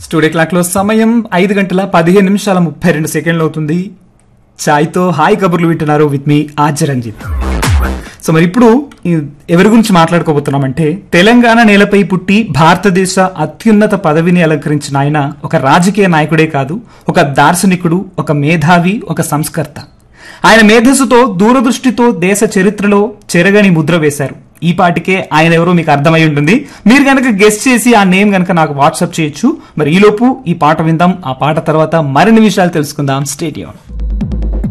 Studio clock లో సమయం 5:15:32 అవుతుంది. చాయ్తో హాయ్ కబుర్లు వింటున్నారు with me RJ Ranjith. So మరి ఇప్పుడు ఎవరి గురించి మాట్లాడుకోబోతున్నామంటే, తెలంగాణ నేలపై పుట్టి భారతదేశ అత్యున్నత పదవిని అలంకరించిన ఆయన ఒక రాజకీయ నాయకుడే కాదు, ఒక దార్శనికుడు, ఒక మేధావి, ఒక సంస్కర్త. ఆయన మేధస్సుతో, దూరదృష్టితో దేశ చరిత్రలో చెరగని ముద్ర వేశారు. ఈ పాటికే ఆయన ఎవరో మీకు అర్థమై ఉంటుంది. మీరు కనుక గెస్ట్ చేసి ఆ నేమ్ కనుక నాకు వాట్సాప్ చేయొచ్చు. మరి ఈలోపు ఈ పాట విందాం. ఆ పాట తర్వాత మరిన్ని విషయాలు తెలుసుకుందాం. Stay tuned.